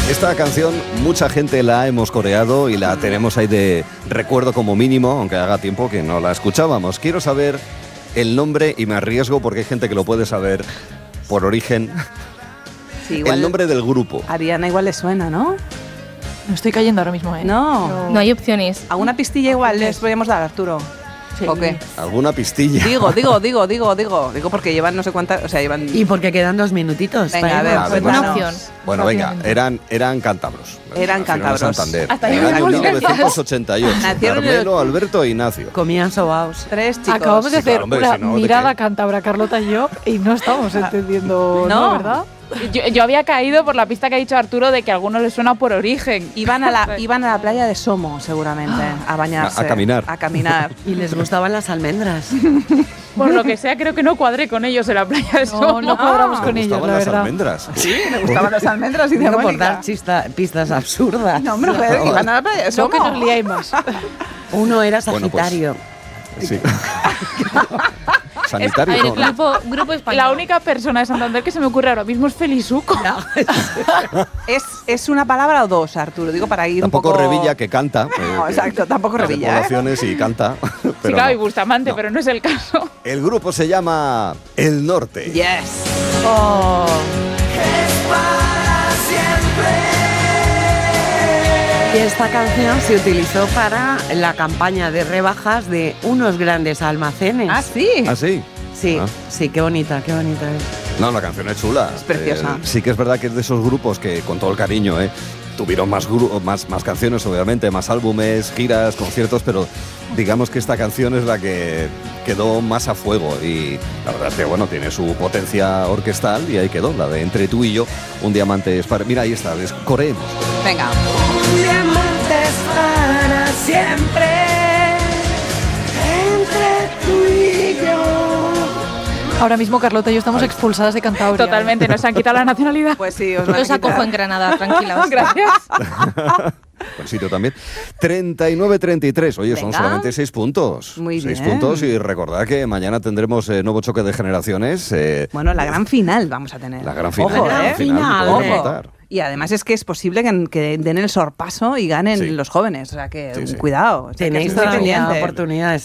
Esta canción mucha gente la hemos coreado y la tenemos ahí de recuerdo como mínimo, aunque haga tiempo que no la escuchábamos. Quiero saber el nombre y me arriesgo porque hay gente que lo puede saber por origen. Sí, igual el nombre del grupo. Ariana igual le suena, ¿no? No estoy cayendo ahora mismo, ¿eh? No. No hay opciones. ¿Alguna pistilla igual les podríamos dar, Arturo? Sí. ¿O qué? ¿Alguna pistilla? Digo porque llevan no sé cuántas, o sea, llevan... Y porque quedan 2 minutitos. Venga, a ver, pues Buena bueno. opción. Bueno, venga, eran cántabros. Eran Nacieron en cántabros. Santander. Hasta En ahí el año vamos. 1988. Nacieron en Carmelo, Alberto e Ignacio. Comían sobaos. 3 chicos. Acabamos de Sí, hacer claro, hombre, una si no, ¿de mirada qué? cántabra, Carlota y yo, y no estamos entendiendo, No. ¿no? ¿Verdad? Yo había caído por la pista que ha dicho Arturo de que a algunos les suena por origen. Iban a la playa de Somo, seguramente, a bañarse. A caminar. A caminar. Y les gustaban las almendras. Por lo que sea, creo que no cuadré con ellos en la playa de No, Somo. no cuadramos Me con ellos, gustaban la las verdad. almendras. Sí, me gustaban las almendras y de Digo, por Mónica. dar pistas absurdas. No, hombre, joder, iban a la playa de No Somo. que nos liáis más. Uno era Bueno, pues, Sagitario. Sí. Sanitario. A ver, no, no. grupo español. La única persona de Santander que se me ocurre ahora mismo es Felizuco. ¿Es una palabra o dos, Arturo? Digo para ir Tampoco un poco... Revilla que canta. No, exacto, tampoco hace Revilla, ¿eh? poblaciones y canta. Sí, Pero claro, y no. Bustamante, No. pero no es el caso. El grupo se llama El Norte. Yes. Oh. Y esta canción se utilizó para la campaña de rebajas de unos grandes almacenes. Ah, sí. ¿Ah, sí? Sí, Ah. sí, qué bonita es. No, la canción es chula. Es preciosa. Sí que es verdad que es de esos grupos que, con todo el cariño, tuvieron más canciones, obviamente, más álbumes, giras, conciertos, pero digamos que esta canción es la que quedó más a fuego y la verdad es que, bueno, tiene su potencia orquestal y ahí quedó, la de Entre tú y yo, un diamante es para... Mira, ahí está, coreemos. Venga. Diamantes para siempre entre tú y yo. Ahora mismo Carlota y yo estamos expulsadas de Cantabria. Totalmente, nos han quitado la nacionalidad. Pues sí, os van a Los acojo quitar. en Granada, tranquilas. Gracias. Buen sitio también. 39-33. Oye, son Venga. solamente 6 puntos. Muy 6 bien. puntos y recordad que mañana tendremos nuevo choque de generaciones. Bueno, la gran final vamos a tener. La gran final. Ojo, la gran ¿eh? final, que podemos Ojo. contar. Y además es que es posible que den el sorpaso y ganen Sí. los jóvenes. O sea que Sí, sí. cuidado. O sea, que Tenéis estoy todavía pendiente. oportunidades.